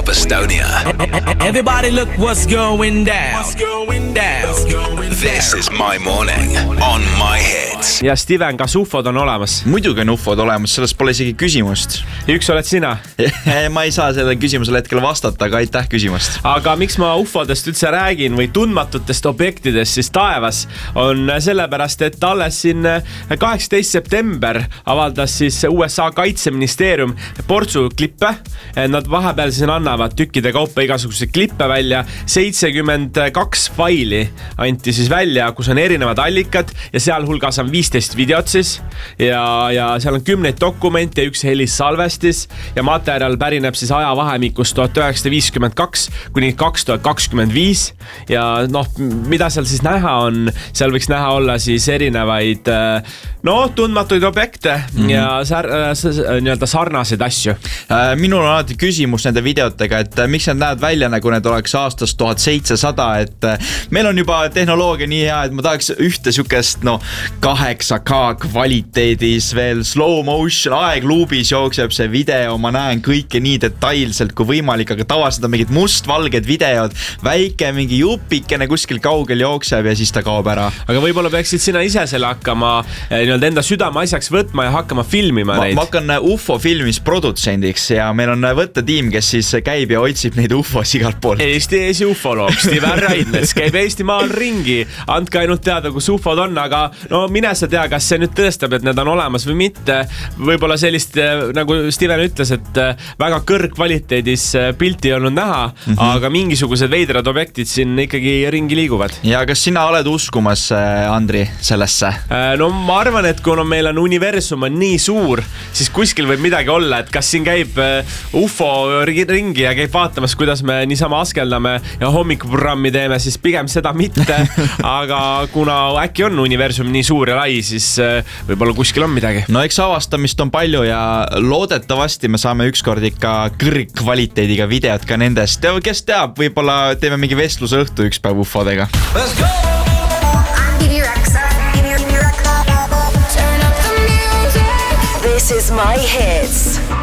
Estonia. Everybody look what's going down. This is my morning on my hits. Ja Steven, kas ufod on olemas? Muidugi on ufod olemas, sellest pole isegi küsimust. Üks oled sina? Ma ei saa selle küsimusele hetkel vastata, aga aitäh küsimast. Aga miks ma ufodest üldse räägin või tundmatutest objektidest siis taevas on sellepärast, et alles siin 18. september avaldas siis USA kaitseministeerium portsu klippe. Nad vahepeal siin annavad tükkide kaupa igasuguseid klippe välja. 72 faili anti siis välja, kus on erinevad allikad ja seal hulgas on 15 videot siis ja seal on 10 dokumente ja üks helissalvestis ja materjal pärineb siis ajavahemikust 1952 kuni 2025 ja mida seal siis näha on, seal võiks näha olla siis erinevaid tundmatuid objekte ja nii-öelda sarnaseid asju. Minul on alati küsimus nende videotega, et miks nad näevad välja nagu need oleks aastast 1700, et meil on juba tehnoloogia nii hea, et ma tahaks ühte sükest 8K kvaliteedis veel slow motion, aegluubis jookseb see video, ma näen kõike nii detailselt kui võimalik, aga tavaliselt on mingid mustvalged videod, väike mingi jupikene kuskil kaugel jookseb ja siis ta kaob ära. Aga võib-olla peaksid sina ise selle hakkama enda südame asjaks võtma ja hakkama filmima neid. Ma hakkan UFO filmis produtsendiks ja meil on võttetiim, kes siis käib ja otsib neid UFOs igalt poolt. Eesti ufoloog Steven Raidmets käib Eestimaal ringi, andke ainult teada, kus UFOd on, aga mine sa tea, kas see nüüd tõestab, et need on olemas või mitte. Võib-olla sellist, nagu Steven ütles, et väga kõrgkvaliteedis pilti on näha, aga mingisugused veidrad objektid siin ikkagi ringi liiguvad. Ja kas sina oled uskumas, Andri, sellesse? Ma arvan, et kui meil on universum on nii suur, siis kuskil võib midagi olla, et kas siin käib UFO ringi ja käib vaatamas, kuidas me niisama askeldame ja hommikuprogrammi teeme, siis pigem seda mitte, aga kuna äkki on universum nii suur ja lai, siis võib-olla kuskil on midagi. Eks avastamist on palju ja loodetavasti me saame ükskord ikka kõrgkvaliteediga videot ka nendest. Kes teab, võib-olla teeme mingi vestluse õhtu üks päev UFOdega. Let's go! This is my hits.